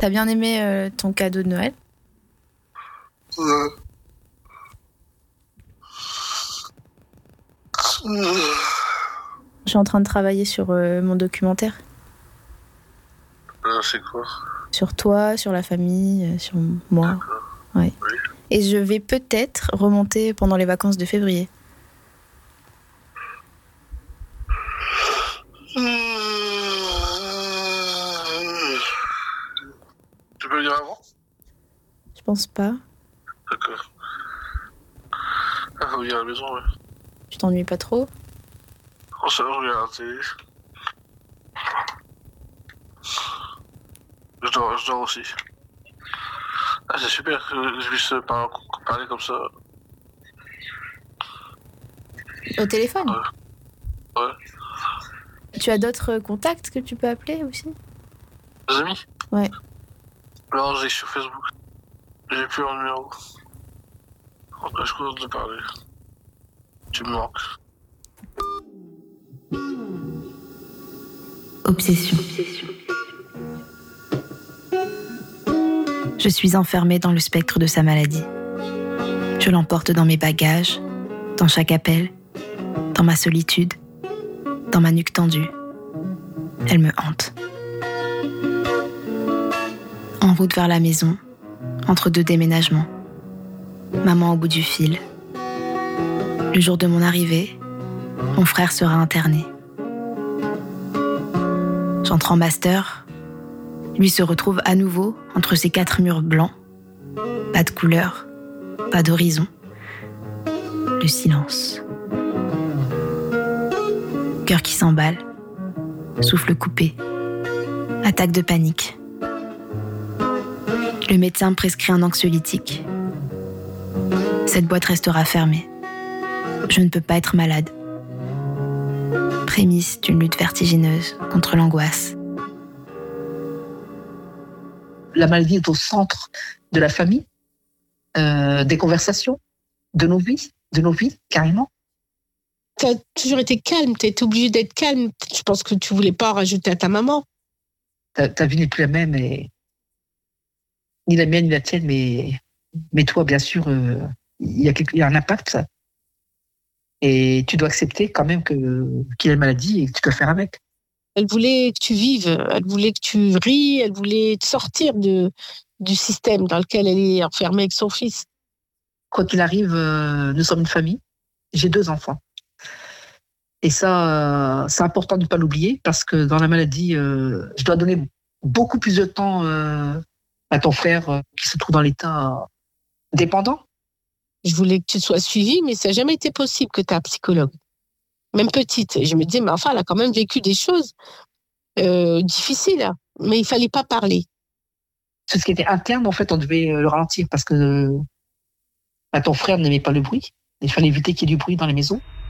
T'as bien aimé ton cadeau de Noël? Euh, euh, Je suis en train de travailler sur mon documentaire. c'est quoi? Sur toi, sur la famille, sur moi. D'accord. Ouais. Oui. Et je vais peut-être remonter pendant les vacances de février. Tu peux venir avant? Je pense pas. D'accord. Ah, faut venir à la maison, ouais. Tu t'ennuies pas trop? Oh, ça va, je regarde la télé. Je dors aussi. Ah, c'est super que je puisse parler comme ça. Au téléphone? Ouais. Tu as d'autres contacts que tu peux appeler aussi? Des amis? Ouais. Non, j'ai sur Facebook. J'ai plus leur numéro. Après, je commence de parler. Tu me manques. Obsession. Je suis enfermée dans le spectre de sa maladie. Je l'emporte dans mes bagages, dans chaque appel, dans ma solitude, dans ma nuque tendue. Elle me hante. En route vers la maison, entre deux déménagements. Maman au bout du fil. Le jour de mon arrivée, mon frère sera interné. J'entre en master. Lui se retrouve à nouveau entre ces 4 murs blancs. Pas de couleur, pas d'horizon. Le silence. Cœur qui s'emballe, souffle coupé, attaque de panique. Le médecin me prescrit un anxiolytique. Cette boîte restera fermée. Je ne peux pas être malade. Prémisse d'une lutte vertigineuse contre l'angoisse. La maladie est au centre de la famille, des conversations, de nos vies, carrément. Tu as toujours été calme, tu été obligée d'être calme. Je pense que tu voulais pas rajouter à ta maman. Ta vie n'est plus la même, ni la mienne, ni la tienne, mais toi, bien sûr, il y a un impact. Et tu dois accepter quand même qu'il y a une maladie et que tu dois faire avec. Elle voulait que tu vives, elle voulait que tu ris, elle voulait te sortir du système dans lequel elle est enfermée avec son fils. Quoi qu'il arrive, nous sommes une famille. J'ai 2 enfants. Et ça, c'est important de ne pas l'oublier parce que dans la maladie, je dois donner beaucoup plus de temps à ton frère qui se trouve dans l'état dépendant. Je voulais que tu sois suivie, mais ça n'a jamais été possible que tu aies un psychologue. Même petite. Et je me disais, mais enfin, elle a quand même vécu des choses difficiles, mais il fallait pas parler. Tout ce qui était interne, en fait, on devait le ralentir parce que ton frère n'aimait pas le bruit. Il fallait éviter qu'il y ait du bruit dans les maisons.